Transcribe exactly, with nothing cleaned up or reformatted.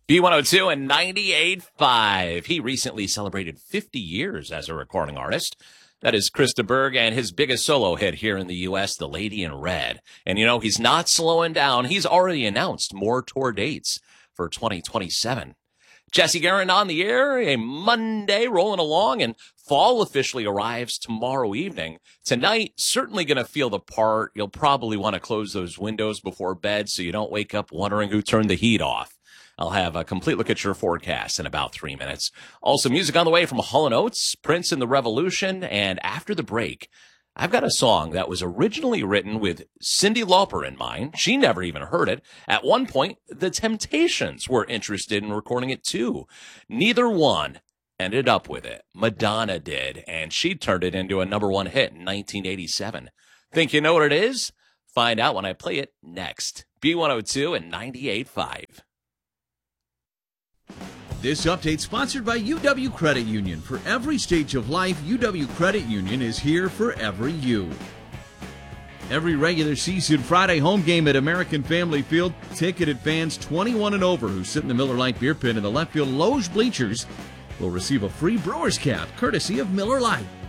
B one oh two and ninety-eight point five. He recently celebrated fifty years as a recording artist. That is Krista Berg and his biggest solo hit here in the U S, The Lady in Red. And, you know, he's not slowing down. He's already announced more tour dates for twenty twenty-seven. Jesse Guerin on the air, a Monday rolling along, and fall officially arrives tomorrow evening. Tonight, certainly going to feel the part. You'll probably want to close those windows before bed so you don't wake up wondering who turned the heat off. I'll have a complete look at your forecast in about three minutes. Also, music on the way from Hall and Oates, Prince and the Revolution, and after the break, I've got a song that was originally written with Cyndi Lauper in mind. She never even heard it. At one point, the Temptations were interested in recording it too. Neither one ended up with it. Madonna did, and she turned it into a number one hit in nineteen eighty-seven. Think you know what it is? Find out when I play it next. B one oh two and ninety-eight point five. This update sponsored by U W Credit Union. For every stage of life, U W Credit Union is here for every you. Every regular season Friday home game at American Family Field, ticketed fans twenty-one and over who sit in the Miller Lite beer pit in the left field loge bleachers will receive a free Brewers cap courtesy of Miller Lite.